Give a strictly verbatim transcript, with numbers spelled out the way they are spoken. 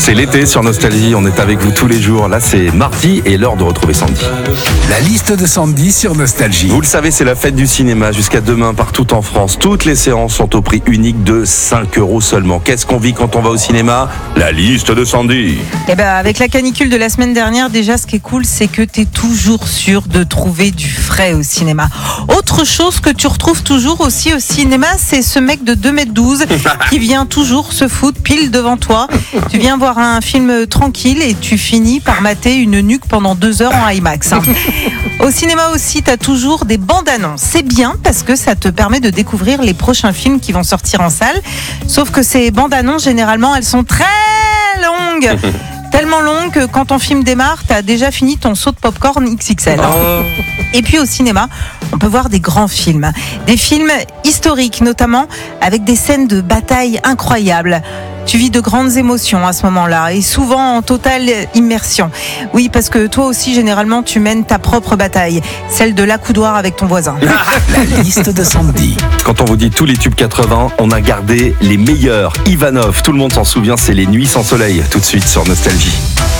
C'est l'été sur Nostalgie, on est avec vous tous les jours. Là, c'est mardi et l'heure de retrouver Sandy. La liste de Sandy sur Nostalgie. Vous le savez, c'est la fête du cinéma jusqu'à demain partout en France. Toutes les séances sont au prix unique de cinq euros seulement. Qu'est-ce qu'on vit quand on va au cinéma? La liste de Sandy. Eh ben, avec la canicule de la semaine dernière, déjà, ce qui est cool, c'est que tu es toujours sûr de trouver du frais au cinéma. Autre chose que tu retrouves toujours aussi au cinéma, c'est ce mec de deux mètres douze qui vient toujours se foutre pile devant toi. Tu viens voir un film tranquille et tu finis par mater une nuque pendant deux heures en IMAX. Hein. Au cinéma aussi, tu as toujours des bandes annonces. C'est bien parce que ça te permet de découvrir les prochains films qui vont sortir en salle. Sauf que ces bandes annonces, généralement, elles sont très longues. Tellement longues que quand ton film démarre, tu as déjà fini ton saut de popcorn X X L. Hein. Et puis au cinéma, on peut voir des grands films. Des films historiques, notamment avec des scènes de bataille incroyables. Tu vis de grandes émotions à ce moment-là et souvent en totale immersion. Oui, parce que toi aussi, généralement, tu mènes ta propre bataille, celle de l'accoudoir avec ton voisin. La liste de Sandy. Quand on vous dit tous les tubes quatre-vingts, on a gardé les meilleurs. Ivanov, tout le monde s'en souvient, c'est Les Nuits sans soleil, tout de suite sur Nostalgie.